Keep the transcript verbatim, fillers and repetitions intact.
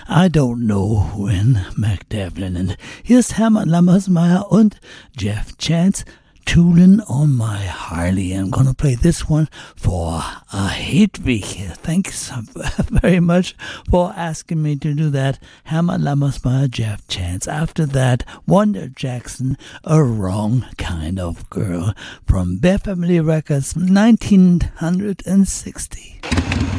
I Don't Know When, Mac Devlin. Und hier ist Hermann Lammersmeyer und Jeff Chance, Toolin' on My Harley. I'm gonna play this one for a Hedwig. Thanks very much for asking me to do that. Hermann Lammersmeyer, Jeff Chance. After that, Wanda Jackson, A Wrong Kind of Girl, from Bear Family Records, nineteen sixty.